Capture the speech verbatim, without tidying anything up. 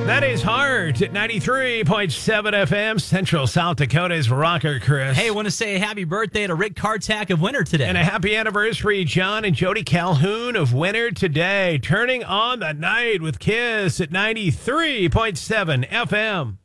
That is Heart at ninety-three point seven F M, Central South Dakota's rocker, Chris. Hey, I want to say a happy birthday to Rick Kartak of Winter today. And a happy anniversary, John and Jody Calhoun of Winter today. Turning on the night with Kiss at ninety-three point seven F M.